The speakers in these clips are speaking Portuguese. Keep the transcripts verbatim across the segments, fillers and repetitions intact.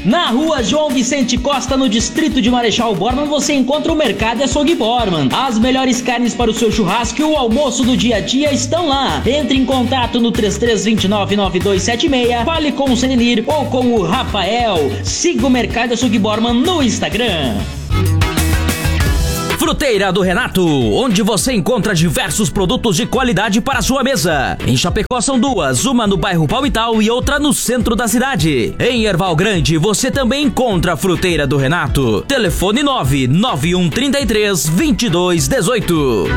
Na rua João Vicente Costa, no distrito de Marechal Bormann, você encontra o Mercado e Açougue Bormann. As melhores carnes para o seu churrasco e o almoço do dia a dia estão lá. Entre em contato no três três dois nove, nove dois sete seis, fale com o Senir ou com o Rafael. Siga o Mercado e Açougue Bormann no Instagram. Fruteira do Renato, onde você encontra diversos produtos de qualidade para a sua mesa. Em Chapecó são duas, uma no bairro Palmital e outra no centro da cidade. Em Erval Grande você também encontra a Fruteira do Renato. Telefone nove nove um três três, dois dois um oito.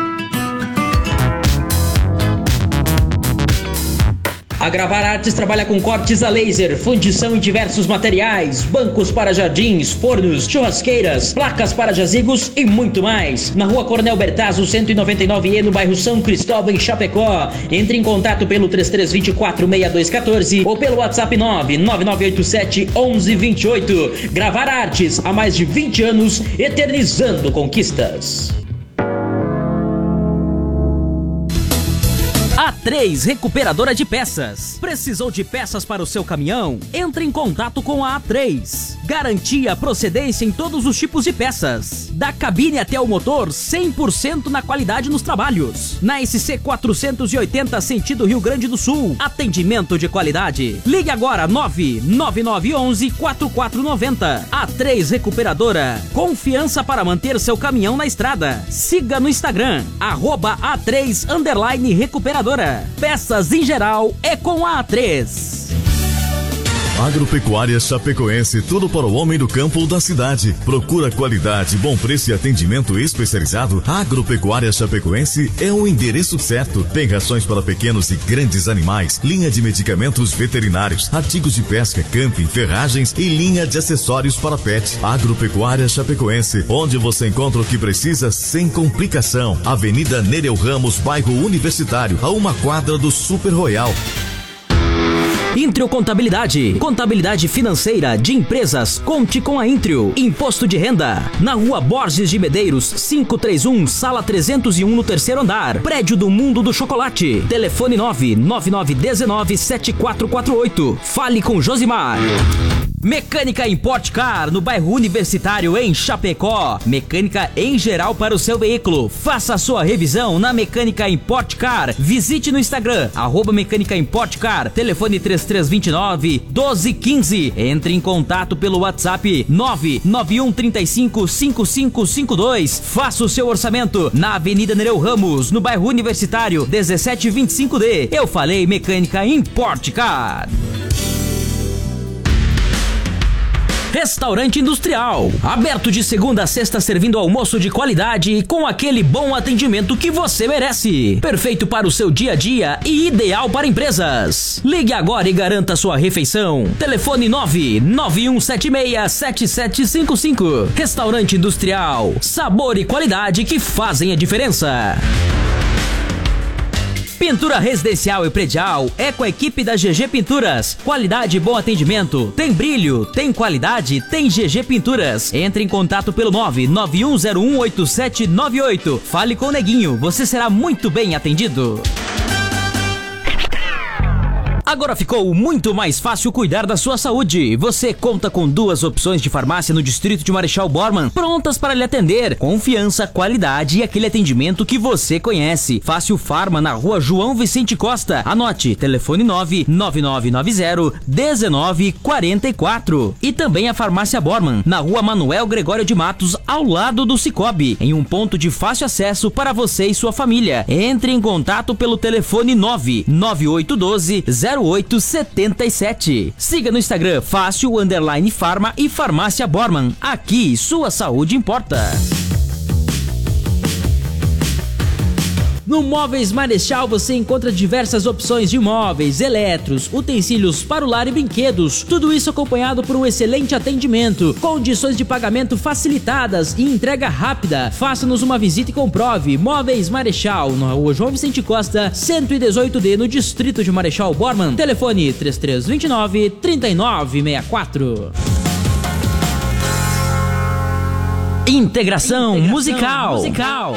A Gravar Artes trabalha com cortes a laser, fundição em diversos materiais, bancos para jardins, fornos, churrasqueiras, placas para jazigos e muito mais. Na rua Coronel Bertazzo, cento e noventa e nove E, no bairro São Cristóvão, em Chapecó. Entre em contato pelo três três dois quatro, seis dois um quatro ou pelo WhatsApp nove nove nove oito sete, onze vinte e oito. Gravar Artes, há mais de vinte anos, eternizando conquistas. A três Recuperadora de Peças. Precisou de peças para o seu caminhão? Entre em contato com a A três. Garantia procedência em todos os tipos de peças. Da cabine até o motor, cem por cento na qualidade nos trabalhos. Na S C quatrocentos e oitenta, sentido Rio Grande do Sul. Atendimento de qualidade. Ligue agora nove nove nove um um, quatro quatro nove zero. A três Recuperadora. Confiança para manter seu caminhão na estrada. Siga no Instagram, arroba A três underline Recuperadora. Peças em geral é com a A três. Agropecuária Chapecoense, tudo para o homem do campo ou da cidade. Procura qualidade, bom preço e atendimento especializado. Agropecuária Chapecoense é o endereço certo. Tem rações para pequenos e grandes animais, linha de medicamentos veterinários, artigos de pesca, camping, ferragens e linha de acessórios para pet. Agropecuária Chapecoense, onde você encontra o que precisa sem complicação. Avenida Nereu Ramos, bairro Universitário, a uma quadra do Super Royal. Intrio Contabilidade, contabilidade financeira de empresas, conte com a Intrio. Imposto de renda, na rua Borges de Medeiros, quinhentos e trinta e um, sala trezentos e um, no terceiro andar, prédio do Mundo do Chocolate. Telefone nove nove nove um nove, sete quatro quatro oito. Fale com Josimar. Mecânica Import Car, no bairro Universitário, em Chapecó. Mecânica em geral para o seu veículo. Faça a sua revisão na Mecânica Import Car. Visite no Instagram, arroba Mecânica Import Car. Telefone três três dois nove, um dois um cinco. Entre em contato pelo WhatsApp nove nove um três cinco, cinco cinco cinco dois. Faça o seu orçamento na Avenida Nereu Ramos, no bairro Universitário, dezessete vinte e cinco D. Eu falei Mecânica Import Car. Restaurante Industrial, aberto de segunda a sexta, servindo almoço de qualidade e com aquele bom atendimento que você merece. Perfeito para o seu dia a dia e ideal para empresas. Ligue agora e garanta sua refeição. Telefone nove nove um sete seis, sete sete cinco cinco. Restaurante Industrial, sabor e qualidade que fazem a diferença. Pintura residencial e predial é com a equipe da G G Pinturas. Qualidade e bom atendimento. Tem brilho, tem qualidade, tem G G Pinturas. Entre em contato pelo nove nove um zero um oito sete nove oito. Fale com o Neguinho, você será muito bem atendido. Agora ficou muito mais fácil cuidar da sua saúde. Você conta com duas opções de farmácia no distrito de Marechal Bormann, prontas para lhe atender. Confiança, qualidade e aquele atendimento que você conhece. Fácil Farma, na rua João Vicente Costa. Anote, telefone nove nove nove nove zero um nove quatro quatro. E também a Farmácia Bormann, na rua Manuel Gregório de Matos, ao lado do Cicobi, em um ponto de fácil acesso para você e sua família. Entre em contato pelo telefone nove nove oito um dois zero oito sete sete. Siga no Instagram Fácil Underline Farma e Farmácia Bormann. Aqui sua saúde importa. No Móveis Marechal você encontra diversas opções de móveis, eletros, utensílios para o lar e brinquedos. Tudo isso acompanhado por um excelente atendimento, condições de pagamento facilitadas e entrega rápida. Faça-nos uma visita e comprove. Móveis Marechal, na rua João Vicente Costa, cento e dezoito D, no distrito de Marechal Bormann. Telefone três três dois nove, três nove seis quatro. Integração, Integração musical. musical.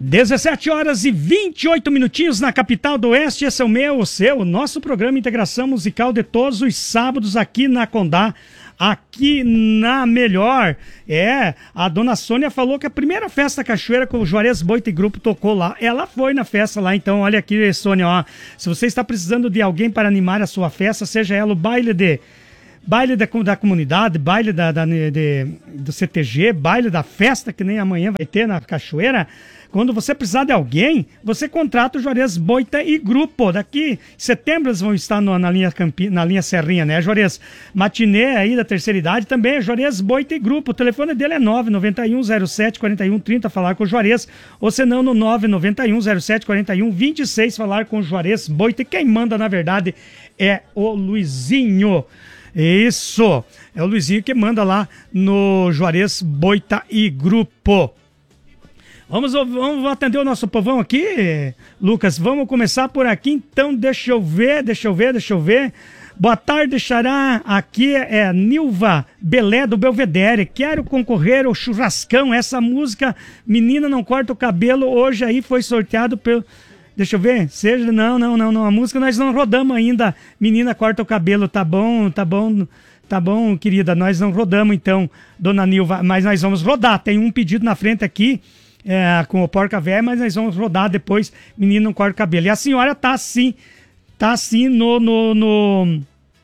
dezessete horas e vinte e oito minutinhos na capital do Oeste. Esse é o meu, o seu, o nosso programa Integração Musical de todos os sábados aqui na Condá, aqui na Melhor. É, a dona Sônia falou que a primeira festa Cachoeira com o Juarez Boita e Grupo tocou lá. Ela foi na festa lá, então olha aqui, Sônia, ó. Se você está precisando de alguém para animar a sua festa, seja ela o baile de... Baile da, da comunidade, baile da, da, de, do C T G, baile da festa, que nem amanhã vai ter na Cachoeira. Quando você precisar de alguém, você contrata o Juarez Boita e Grupo. Daqui em setembro eles vão estar no, na, linha Campi, na linha Serrinha, né, Juarez? Matinê aí da terceira idade também é Juarez Boita e Grupo. O telefone dele é nove nove um zero sete quatro um três zero, falar com o Juarez. Ou senão no nove nove um zero sete quatro um dois seis, falar com o Juarez Boita. E quem manda, na verdade, é o Luizinho. Isso, é o Luizinho que manda lá no Juarez Boita e Grupo. Vamos, vamos atender o nosso povão aqui, Lucas. Vamos começar por aqui, então. Deixa eu ver, deixa eu ver, deixa eu ver. Boa tarde, Xará. Aqui é Nilva Belé do Belvedere. Quero concorrer ao churrascão. Essa música, Menina Não Corta o Cabelo, hoje aí foi sorteado pelo... Deixa eu ver, seja, não, não, não, não, a música nós não rodamos ainda, Menina Corta o Cabelo, tá bom, tá bom, tá bom, querida, nós não rodamos então, dona Nilva, mas nós vamos rodar, tem um pedido na frente aqui, é, com o Porca Véia, mas nós vamos rodar depois, Menina Não Corta o Cabelo, e a senhora tá assim, tá assim no, no, no,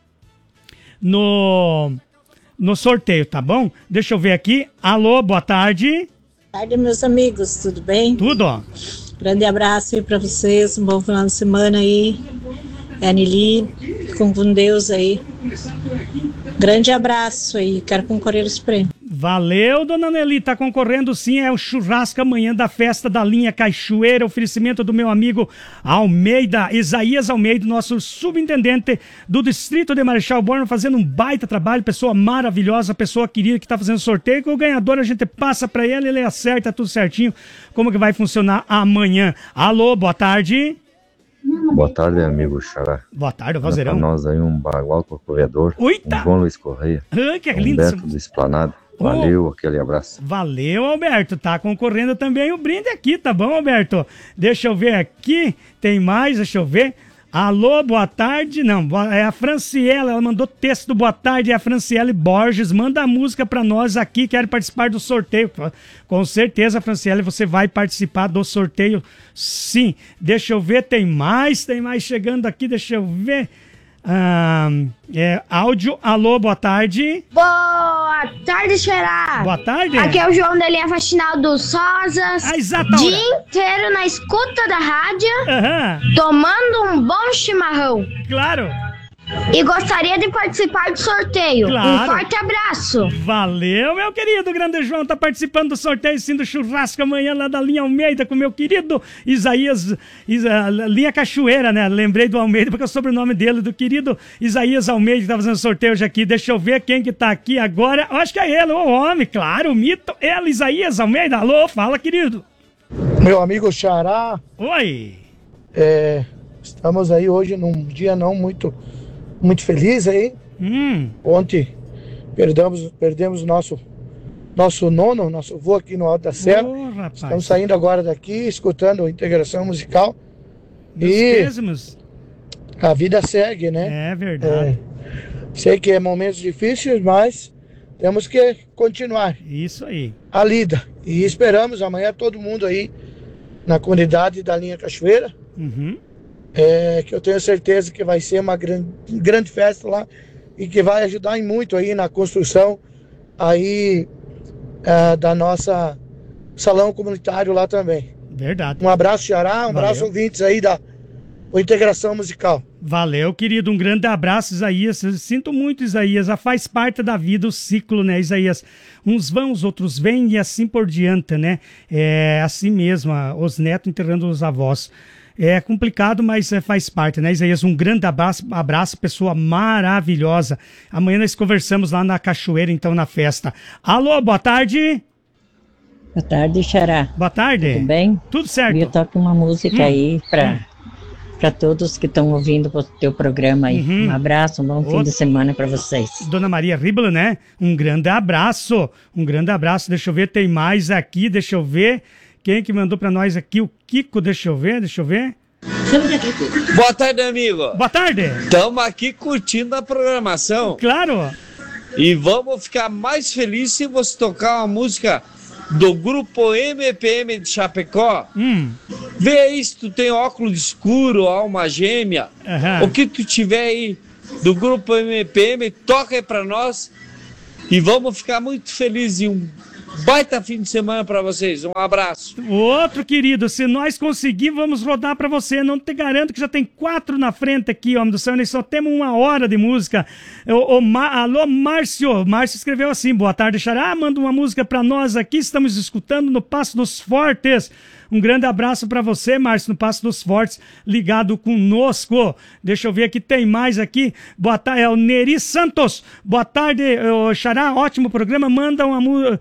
no, no sorteio, tá bom? Deixa eu ver aqui, alô, boa tarde. Boa tarde, meus amigos, tudo bem? Tudo, ó. Grande abraço aí pra vocês, um bom final de semana aí. É a Nili, fiquem com Deus aí. Grande abraço aí, quero concorrer os prêmios. Valeu, dona Nelly, tá concorrendo sim, é o churrasco amanhã da festa da linha Cachoeira, oferecimento do meu amigo Almeida, Isaías Almeida, nosso subintendente do distrito de Marechal Borno, fazendo um baita trabalho, pessoa maravilhosa, pessoa querida que tá fazendo sorteio, que o ganhador a gente passa pra ele, ele acerta tudo certinho, como que vai funcionar amanhã. Alô, boa tarde. Boa tarde, amigo Xará. Boa tarde, Vozeirão. Para nós aí um bagual corcovedor, Eita! um João Luiz Correia, Ah, que lindo. Humberto do Esplanado. Valeu, aquele abraço. Valeu, Alberto. Tá concorrendo também o brinde aqui, tá bom, Alberto? Deixa eu ver aqui. Tem mais, deixa eu ver. Alô, boa tarde. Não, é a Franciela, ela mandou texto do boa tarde. É a Franciele Borges. Manda a música pra nós aqui, quero participar do sorteio. Com certeza, Franciele, você vai participar do sorteio, sim. Deixa eu ver, tem mais, tem mais chegando aqui, deixa eu ver. Ah, é, áudio, alô, boa tarde. Boa tarde, Xará. Boa tarde. Aqui é o João da linha Faxinal dos Rosas. Ah, exato. Dia inteiro na escuta da rádio, Uhum. tomando um bom chimarrão. Claro. E gostaria de participar do sorteio. Claro. Um forte abraço. Valeu, meu querido. Grande João tá participando do sorteio, sim, do churrasco amanhã lá da linha Almeida com meu querido Isaías, Isa, linha Cachoeira, né? Lembrei do Almeida porque é o sobrenome dele, do querido Isaías Almeida, que tá fazendo sorteio hoje aqui. Deixa eu ver quem que tá aqui agora. Eu acho que é ele, o homem, claro, o mito. Ele, Isaías Almeida. Alô, fala, querido. Meu amigo Xará. Oi. É, estamos aí hoje num dia não muito... muito feliz aí. Hum. Ontem perdemos, perdemos nosso, nosso nono, nosso vô aqui no Alto da Serra. Oh, rapaz. Estamos saindo agora daqui, escutando a Integração Musical. Meus e pêsames. A vida segue, né? É verdade. É, sei que é momentos difíceis, mas temos que continuar. Isso aí. A lida. E esperamos amanhã todo mundo aí na comunidade da linha Cachoeira. Uhum. É, que eu tenho certeza que vai ser uma grande, grande festa lá e que vai ajudar em muito aí na construção aí é, da nossa salão comunitário lá também. Verdade. Um abraço, Xará, um Valeu. abraço ouvintes aí da Integração Musical. Valeu, querido, um grande abraço, Isaías. Eu sinto muito, Isaías, já faz parte da vida o ciclo, né, Isaías? Uns vão, os outros vêm e assim por diante, né? É assim mesmo, os netos enterrando os avós. É complicado, mas é, faz parte, né, Isaías? Um grande abraço, abraço, pessoa maravilhosa. Amanhã nós conversamos lá na Cachoeira, então, na festa. Alô, boa tarde. Boa tarde, Xará. Boa tarde. Tudo bem? Tudo certo. Eu toco uma música Hum. aí para para todos que estão ouvindo o teu programa aí. Uhum. Um abraço, um bom fim Ô, de semana para vocês. Dona Maria Ribla, né? Um grande abraço. Um grande abraço. Deixa eu ver, tem mais aqui, deixa eu ver. Quem que mandou pra nós aqui? O Kiko, deixa eu ver, deixa eu ver. Boa tarde, amigo. Boa tarde. Estamos aqui curtindo a programação. Claro. E vamos ficar mais felizes se você tocar uma música do grupo M P M de Chapecó. Hum. Vê aí se tu tem óculos escuro, alma gêmea, Uhum. o que tu tiver aí do grupo M P M, toca aí pra nós e vamos ficar muito felizes e um baita fim de semana pra vocês. Um abraço. Outro querido, se nós conseguir, vamos rodar pra você. Não te garanto que já tem quatro na frente aqui, homem do céu. Nós só temos uma hora de música. O, o Ma, alô, Márcio. Márcio escreveu assim: boa tarde, Xará. Manda uma música pra nós aqui. Estamos escutando no Passo dos Fortes. Um grande abraço pra você, Márcio, no Passo dos Fortes, ligado conosco. Deixa eu ver aqui, tem mais aqui. Boa tarde, é o Neri Santos. Boa tarde, ô, Xará. Ótimo programa. Manda uma música.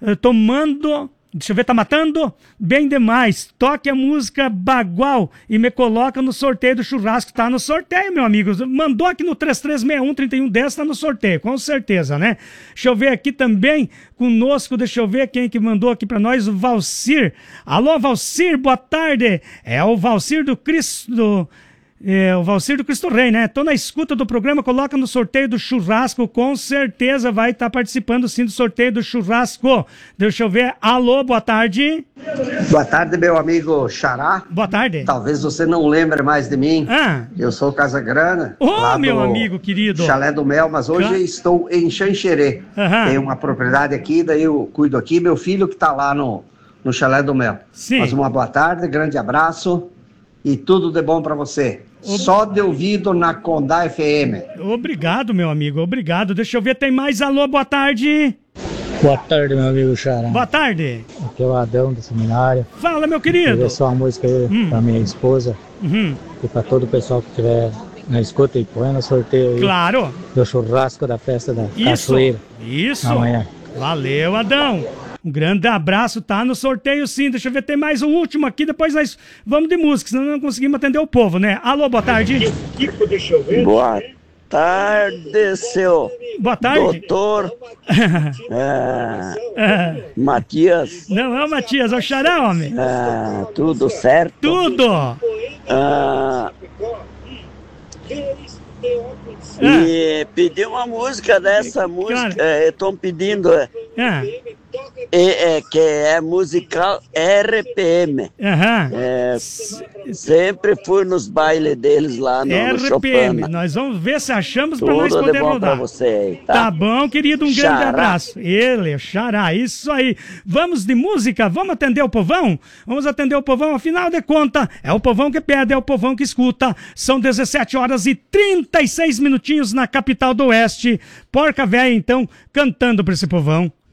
Tomando, deixa eu ver, tá matando? Bem demais. Toque a música Bagual e me coloca no sorteio do churrasco. Tá no sorteio, meu amigo. Mandou aqui no três três seis um, três um um zero, tá no sorteio, com certeza, né? Deixa eu ver aqui também conosco, deixa eu ver quem que mandou aqui pra nós, o Valcir. Alô, Valcir, boa tarde. É o Valcir do Cristo... É, o Valcir do Cristo Rei, né? Tô na escuta do programa, coloca no sorteio do churrasco, com certeza vai estar tá participando sim do sorteio do churrasco. Deixa eu ver. Alô, boa tarde. Boa tarde, meu amigo Xará. Boa tarde. Talvez você não lembre mais de mim. Ah. Eu sou Casagrana. Ô, oh, meu amigo querido. Chalé do Mel, mas hoje Cal... estou em Xanxerê. Uhum. Tenho uma propriedade aqui, daí eu cuido aqui. Meu filho que tá lá no, no Chalé do Mel. Sim. Mas uma boa tarde, grande abraço. E tudo de bom pra você. Ob... Só de ouvido na Condá F M. Obrigado, meu amigo, obrigado. Deixa eu ver, tem mais. Alô, boa tarde. Boa tarde, meu amigo Xará. Boa tarde. Aqui é o Adão do seminário. Fala, meu querido. Queria só uma música aí hum. pra minha esposa. Uhum. E pra todo o pessoal que estiver na escuta e põe no sorteio aí. Claro. Do churrasco da festa da Isso. Cachoeira. Isso. Amanhã. Valeu, Adão. Um grande abraço, tá no sorteio sim. Deixa eu ver, tem mais um último aqui, depois nós vamos de música, senão não conseguimos atender o povo, né? Alô, boa tarde. Deixa eu ver. Boa tarde, seu boa tarde. doutor é, Matias. Não é o Matias, é o Xará, homem. É, tudo certo? Tudo. Ah, e ah. pediu uma música dessa música, estão é, pedindo é, ah. é, é, que é musical R P M. Uhum. É, sempre fui nos bailes deles lá no, R P M. no Nós vamos ver se achamos para nós poder de bom rodar. Pra você aí, tá? Tá bom, querido, um Xará. grande abraço. Ele, o Xará, isso aí. Vamos de música, vamos atender o povão? Vamos atender o povão, afinal de contas, é o povão que pede, é o povão que escuta. São dezessete horas e trinta e seis minutinhos na capital do Oeste. Porca Véia, então, cantando para esse povão.